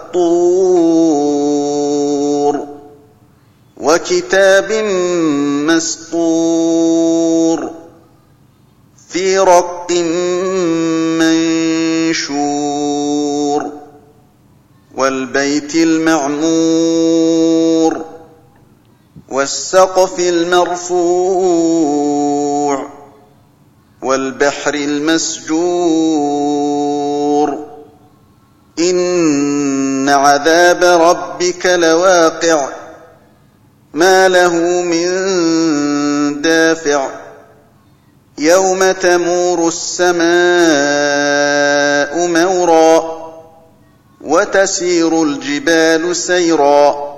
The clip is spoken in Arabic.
وَالطُّورِ وَكِتَابٍ مَّسْطُورٍ فِي رَقٍّ مَّنشُورٍ وَالْبَيْتِ الْمَعْمُورِ وَالسَّقْفِ الْمَرْفُوعِ وَالْبَحْرِ الْمَسْجُورِ إِنَّ عَذَابَ رَبِّكَ لَوَاقِعٌ مَا لَهُ مِن دَافِعٍ يَوْمَ تَمُورُ السَّمَاءُ مَوْرًا وَتَسِيرُ الْجِبَالُ سَيْرًا